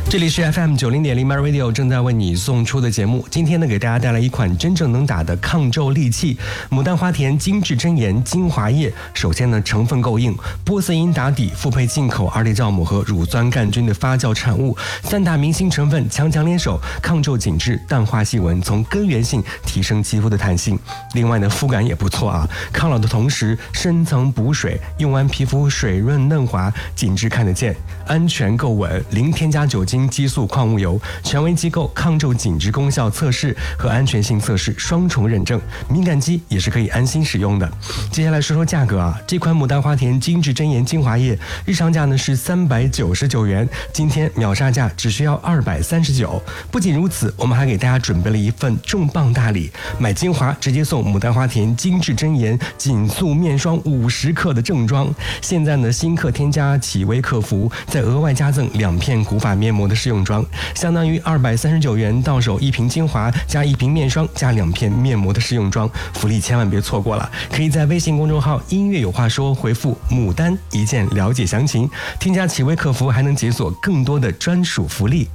这里是 FM90.0 My Radio 正在为你送出的节目。今天呢，给大家带来一款真正能打的抗皱利器——牡丹花田精致真颜精华液。首先呢，成分够硬，玻色因打底，复配进口二裂酵母和乳酸杆菌的发酵产物，三大明星成分强强联手，抗皱紧致，淡化细纹，从根源性提升肌肤的弹性。另外呢，肤感也不错啊，抗老的同时深层补水，用完皮肤水润嫩滑，紧致看得见，安全够稳，零添加酒精、激素、矿物油，权威机构抗皱紧致功效测试和安全性测试双重认证，敏感肌也是可以安心使用的。接下来说说价格啊，这款牡丹花田精致真颜精华液日常价呢是399元，今天秒杀价只需要239。不仅如此，我们还给大家准备了一份重磅大礼，买精华直接送牡丹花田精致真颜紧塑面霜50克的正装。现在呢，新客添加企微客服，再额外加赠2片古法面膜的试用装，相当于239元到手1瓶精华加1瓶面霜加2片面膜的试用装，福利千万别错过了。可以在微信公众号音乐有话说回复牡丹一键了解详情，添加企微客服还能解锁更多的专属福利。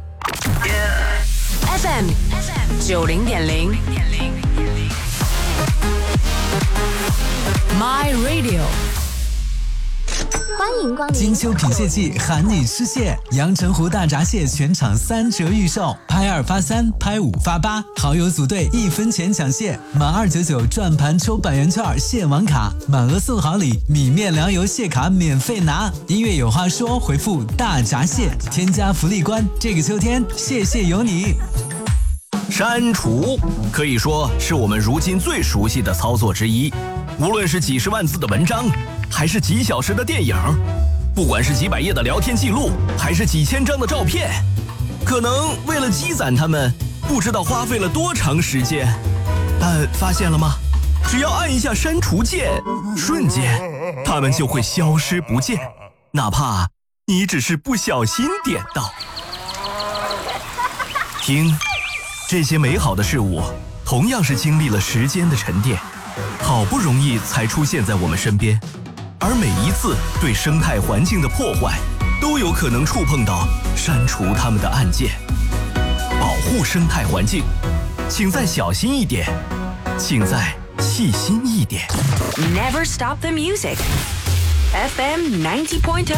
FM 90.0 My Radio， 欢迎光临金秋品蟹季，喊你吃蟹！阳澄湖大闸蟹全场3折预售，拍2发3，拍5发8，好友组队1分钱抢蟹，满299转盘抽100元券蟹网卡，满额送好礼，米面粮油蟹卡免费拿。音乐有话说，回复大闸蟹，添加福利关，这个秋天蟹蟹有你。 删除可以说是我们如今最熟悉的操作之一，无论是几十万字的文章，还是几小时的电影，不管是几百页的聊天记录，还是几千张的照片，可能为了积攒它们，不知道花费了多长时间。但发现了吗？只要按一下删除键，瞬间它们就会消失不见，哪怕你只是不小心点到。听，这些美好的事物同样是经历了时间的沉淀，好不容易才出现在我们身边，而每一次对生态环境的破坏，都有可能触碰到删除它们的按键。保护生态环境，请再小心一点，请再细心一点。 Never stop the music. FM 90.0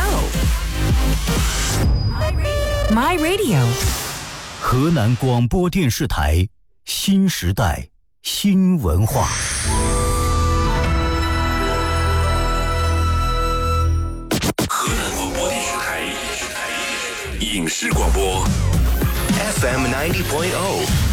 My Radio， 河南广播电视台新时代新文化。 河南广播电视台影视广播 FM 90.0